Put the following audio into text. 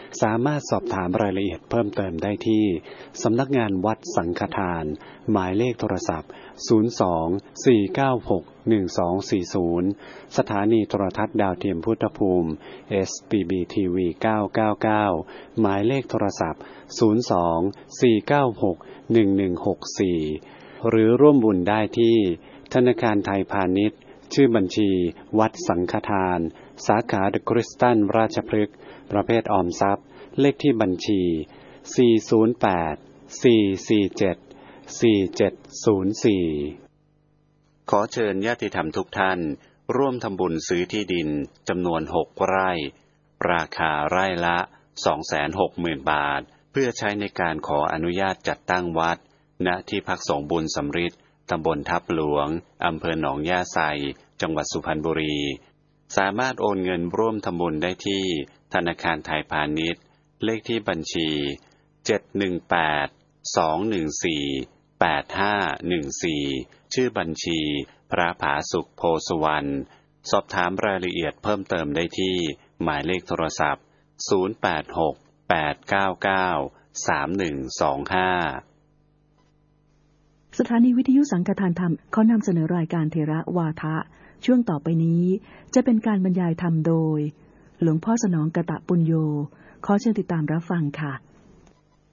สามารถสอบถามรายละเอียดเพิ่มเติมได้ที่สำนักงานวัดสังฆทานหมายเลขโทรศัพท์02-496-1240สถานีโทรทัศน์ดาวเทียมพุทธภูมิ SPBTV 999หมายเลขโทรศัพท์02-496-1164หรือร่วมบุญได้ที่ธนาคารไทยพาณิชย์ชื่อบัญชีวัดสังฆทานสาขาเดอะคริสตัลราชพฤกษ์ประเภทออมทรัพย์เลขที่บัญชี408-447-4704ขอเชิญญาติธรรมทุกท่านร่วมทำบุญซื้อที่ดินจำนวน6 ไร่ราคาไร่ละ 260,000 บาทเพื่อใช้ในการขออนุญาตจัดตั้งวัดณที่พักสงฆ์บุญสำริดตำบลทับหลวงอำเภอหนองย่าไซจังหวัดสุพรรณบุรีสามารถโอนเงินร่วมทำบุญได้ที่ธนาคารไทยพาณิชย์เลขที่บัญชี718-214-8514ชื่อบัญชีพระผาสุขโพสุวรรณสอบถามรายละเอียดเพิ่มเติมได้ที่หมายเลขโทรศัพท์086-899-3125 สถานีวิทยุสังฆทานธรรมขอนำเสนอรายการเทระวาทะช่วงต่อไปนี้จะเป็นการบรรยายธรรมโดยหลวงพ่อสนองกตปุญโญขอเชิญติดตามรับฟังค่ะ